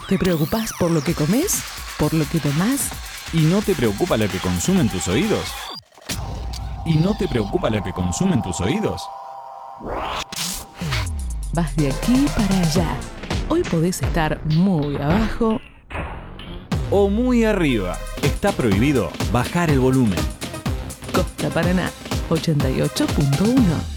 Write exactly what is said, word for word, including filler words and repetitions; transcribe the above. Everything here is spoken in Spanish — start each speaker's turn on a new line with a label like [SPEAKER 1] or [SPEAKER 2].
[SPEAKER 1] ¿Te preocupás por lo que comes? ¿Por lo que tomás?
[SPEAKER 2] ¿Y no te preocupa lo que consumen tus oídos? ¿Y no te preocupa lo que consumen tus oídos?
[SPEAKER 1] Vas de aquí para allá. Hoy podés estar muy abajo
[SPEAKER 2] o muy arriba. Está prohibido bajar el volumen.
[SPEAKER 1] Costa Paraná ochenta y ocho punto uno.